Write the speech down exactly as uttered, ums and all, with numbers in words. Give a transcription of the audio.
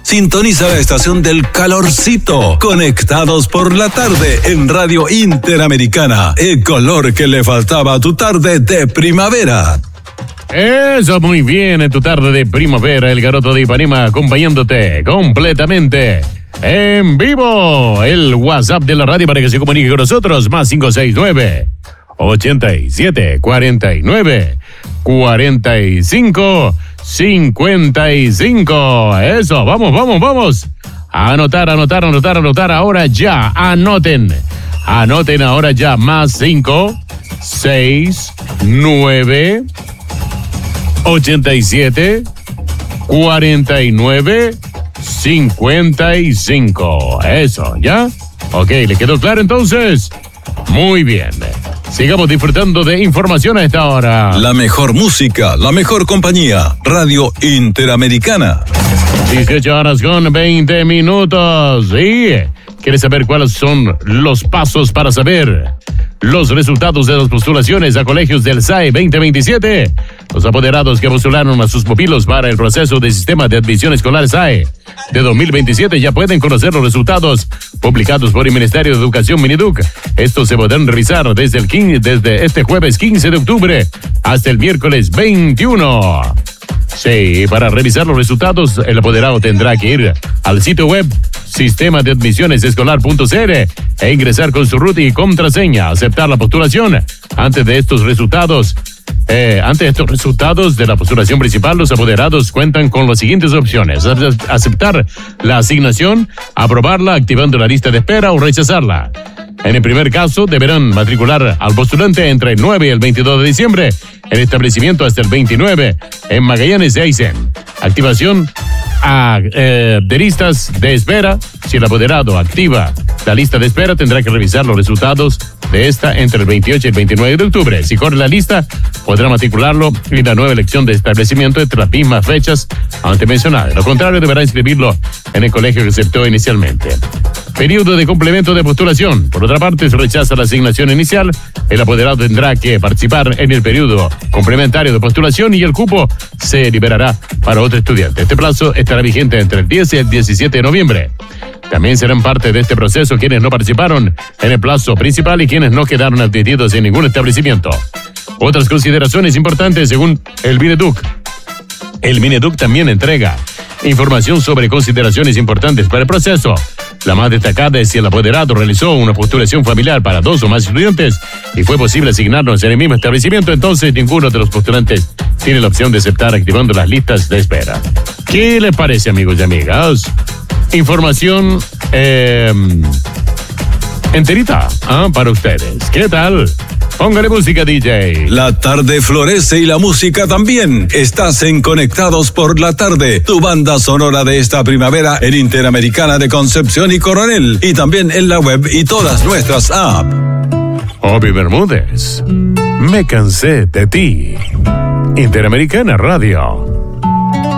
Sintoniza la estación del calorcito. Conectados por la tarde en Radio Interamericana. El color que le faltaba a tu tarde de primavera. Eso, muy bien, en tu tarde de primavera, el Garoto de Ipanema acompañándote completamente en vivo. El WhatsApp de la radio para que se comunique con nosotros, más cinco seis nueve, ochenta y siete, cuarenta y nueve, cuarenta y cinco, cincuenta y cinco. Eso, vamos, vamos, vamos. Anotar, anotar, anotar, anotar ahora ya. Anoten. Anoten ahora ya, más cinco, seis, nueve, ochenta y siete, cuarenta y nueve, cincuenta y cinco. Eso, ¿ya? Ok, ¿le quedó claro entonces? Muy bien. Sigamos disfrutando de información a esta hora. La mejor música, la mejor compañía. Radio Interamericana. dieciocho horas con veinte minutos. ¿Sí? ¿Quieres saber cuáles son los pasos para saber los resultados de las postulaciones a colegios del S A E veinte veintisiete? Los apoderados que postularon a sus pupilos para el proceso de sistema de admisión escolar S A E de dos mil veintisiete ya pueden conocer los resultados publicados por el Ministerio de Educación Mineduc. Estos se podrán revisar desde, el quince, desde este jueves quince de octubre hasta el miércoles veintiuno. Sí, para revisar los resultados, el apoderado tendrá que ir al sitio web sistema de admisiones escolar punto c r e ingresar con su root y contraseña, aceptar la postulación. Antes de estos resultados, eh, ante estos resultados de la postulación principal, los apoderados cuentan con las siguientes opciones: aceptar la asignación, aprobarla activando la lista de espera o rechazarla. En el primer caso, deberán matricular al postulante entre el nueve y el veintidós de diciembre en establecimiento hasta el veintinueve en Magallanes de Aysén. Activación a, eh, de listas de espera. Si el apoderado activa la lista de espera, tendrá que revisar los resultados de esta entre el veintiocho y el veintinueve de octubre. Si corre la lista, podrá matricularlo en la nueva elección de establecimiento entre las mismas fechas antes mencionadas. De lo contrario, deberá inscribirlo en el colegio que aceptó inicialmente. Periodo de complemento de postulación. Por otra parte, si rechaza la asignación inicial, el apoderado tendrá que participar en el periodo complementario de postulación y el cupo se liberará para otro estudiante. Este plazo estará vigente entre el diez y el diecisiete de noviembre. También serán parte de este proceso quienes no participaron en el plazo principal y quienes no quedaron admitidos en ningún establecimiento. Otras consideraciones importantes según el Mineduc. El Mineduc también entrega información sobre consideraciones importantes para el proceso. La más destacada es si el apoderado realizó una postulación familiar para dos o más estudiantes y fue posible asignarlos en el mismo establecimiento, entonces ninguno de los postulantes tiene la opción de aceptar activando las listas de espera. ¿Qué les parece, amigos y amigas? Información eh, enterita ¿eh? para ustedes. ¿Qué tal? Póngale música, D J. La tarde florece y la música también. Estás en Conectados por la Tarde, tu banda sonora de esta primavera en Interamericana de Concepción y Coronel, y también en la web y todas nuestras apps. Obi Bermúdez, me cansé de ti. Interamericana Radio.